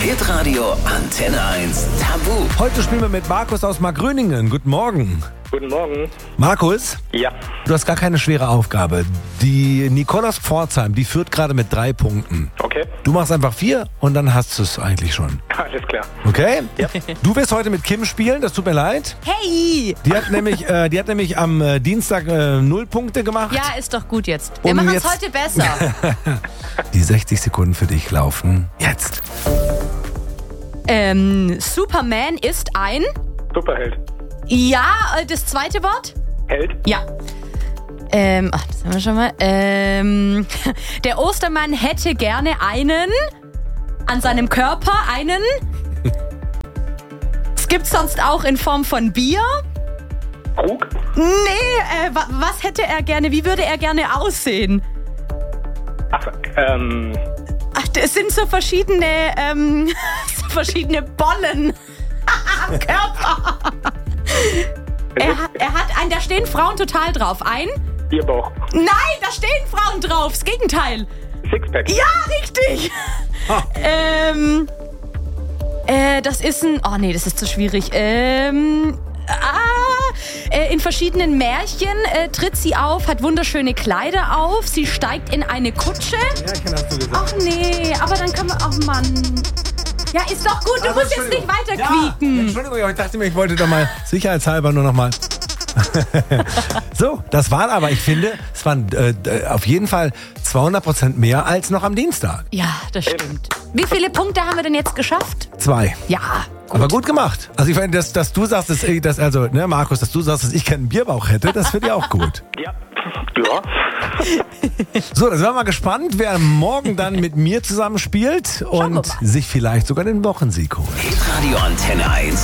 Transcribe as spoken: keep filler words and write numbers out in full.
Hitradio Antenne eins Tabu. Heute spielen wir mit Markus aus Markgröningen. Guten Morgen. Guten Morgen. Markus, Ja. du hast gar keine schwere Aufgabe. Die Nicole aus Pforzheim, die führt gerade mit drei Punkten. Okay. Du machst einfach vier und dann hast du es eigentlich schon. Alles klar. Okay? Ja. Du wirst heute mit Kim spielen, das tut mir leid. Hey! Die hat nämlich, äh, die hat nämlich am äh, Dienstag äh, null Punkte gemacht. Ja, ist doch gut jetzt. Wir Und machen es jetzt- heute besser. Die sechzig Sekunden für dich laufen jetzt. ähm, Superman ist ein... Superheld. Ja, äh, das zweite Wort? Held. Ja. Ähm, ach, das haben wir schon mal. Ähm, der Ostermann hätte gerne einen... An seinem Körper einen... Es gibt sonst auch in Form von Bier. Krug. Nee, äh, wa- was hätte er gerne? Wie würde er gerne aussehen? Ach, ähm, Ach, es sind so verschiedene, ähm, so verschiedene Bollen am Körper. Er, hat- er hat ein, da stehen Frauen total drauf. Ein? Bierbauch. Nein, da stehen Frauen drauf. Das Gegenteil. Sixpack. Ja, richtig. ähm, äh, das ist ein, oh nee, das ist zu schwierig. Ähm, ah, äh, in verschiedenen Märchen äh, tritt sie auf, hat wunderschöne Kleider auf, sie steigt in eine Kutsche. Ja, ich hast du gesagt. Ach nee, aber dann kann man, ach Mann. Ja, ist doch gut, du Aber musst jetzt nicht weiter quieken. Entschuldigung, aber ich dachte mir, ich wollte doch mal sicherheitshalber nur noch mal. So, das waren aber, ich finde, es waren äh, äh, auf jeden Fall zweihundert Prozent mehr als noch am Dienstag. Ja, das stimmt. Wie viele Punkte haben wir denn jetzt geschafft? Zwei. Ja, gut. Aber gut gemacht. Also ich finde, dass, dass du sagst, dass, ich- dass also, ne, Markus, dass du sagst, dass ich keinen Bierbauch hätte, das finde ich auch gut. Ja. Ja. So, dann sind wir mal gespannt, wer morgen dann mit mir zusammen spielt und wir mal. sich vielleicht sogar den Wochensieg holt. Hitradio Antenne eins